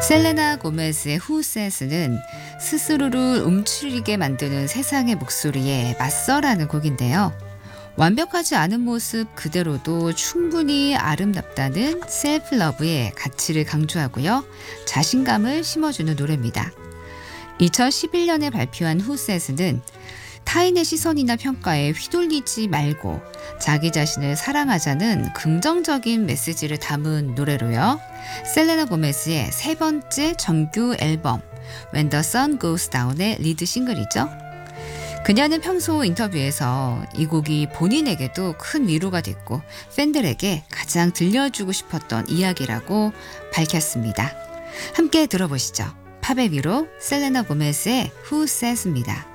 셀레나 고메즈의 Who Says는 스스로를 움츠리게 만드는 세상의 목소리에 맞서라는 곡인데요. 완벽하지 않은 모습 그대로도 충분히 아름답다는 셀프 러브의 가치를 강조하고요. 자신감을 심어주는 노래입니다. 2011년에 발표한 Who Says는 타인의 시선이나 평가에 휘둘리지 말고 자기 자신을 사랑하자는 긍정적인 메시지를 담은 노래로요. 셀레나 고메즈의 세 번째 정규 앨범 When the Sun Goes Down의 리드 싱글이죠. 그녀는 평소 인터뷰에서 이 곡이 본인에게도 큰 위로가 됐고 팬들에게 가장 들려주고 싶었던 이야기라고 밝혔습니다. 함께 들어보시죠. 팝의 위로 셀레나 고메즈의 Who Says입니다.